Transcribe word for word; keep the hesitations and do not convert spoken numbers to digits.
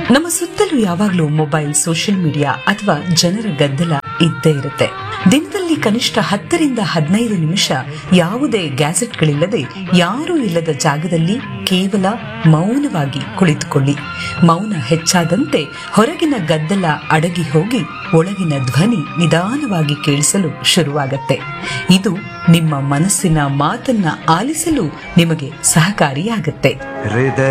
ನಮ್ಮ ಸುತ್ತಲೂ ಯಾವಾಗಲೂ ಮೊಬೈಲ್, ಸೋಷಿಯಲ್ ಮೀಡಿಯಾ ಅಥವಾ ಜನರ ಗದ್ದಲ ಇದ್ದೇ ಇರುತ್ತೆ. ದಿನದಲ್ಲಿ ಕನಿಷ್ಠ ಹತ್ತರಿಂದ ಹದಿನೈದು ನಿಮಿಷ ಯಾವುದೇ ಗ್ಯಾಜೆಟ್ಗಳಿಲ್ಲದೆ ಯಾರೂ ಇಲ್ಲದ ಜಾಗದಲ್ಲಿ ಕೇವಲ ಮೌನವಾಗಿ ಕುಳಿತುಕೊಳ್ಳಿ. ಮೌನ ಹೆಚ್ಚಾದಂತೆ ಹೊರಗಿನ ಗದ್ದಲ ಅಡಗಿ ಹೋಗಿ ಒಳಗಿನ ಧ್ವನಿ ನಿಧಾನವಾಗಿ ಕೇಳಿಸಲು ಶುರುವಾಗತ್ತೆ. ಇದು ನಿಮ್ಮ ಮನಸ್ಸಿನ ಮಾತನ್ನ ಆಲಿಸಲು ನಿಮಗೆ ಸಹಕಾರಿಯಾಗತ್ತೆ.